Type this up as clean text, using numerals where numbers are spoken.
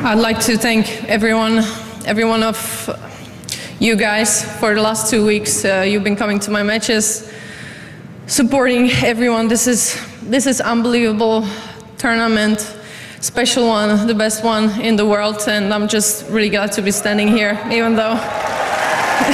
I'd like to thank every one of you guys for the last 2 weeks. You've been coming to my matches, supporting everyone. This is unbelievable tournament, special one, the best one in the world, and I'm just really glad to be standing here, even though